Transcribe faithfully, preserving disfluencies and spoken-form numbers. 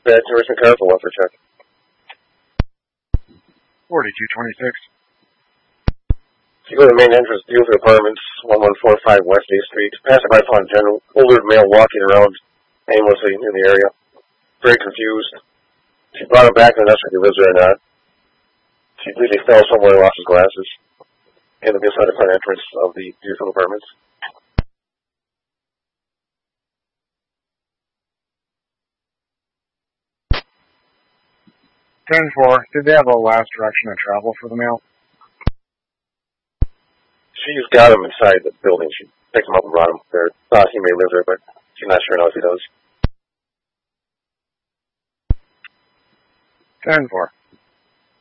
Bad tourist and car for welfare check. forty-two twenty-six. You go to the main entrance, Buford Apartments, one one four five West eighth Street. Passerby found a general older male walking around aimlessly in the area. Very confused. She brought him back and asked if he lives there or not. She believed he fell somewhere and lost his glasses. And inside the front entrance of the Buford Apartments. ten four. Did they have a last direction of travel for the mail? She's got him inside the building. She picked him up and brought him there. Thought he may live there, but she's not sure now if he does. ten four.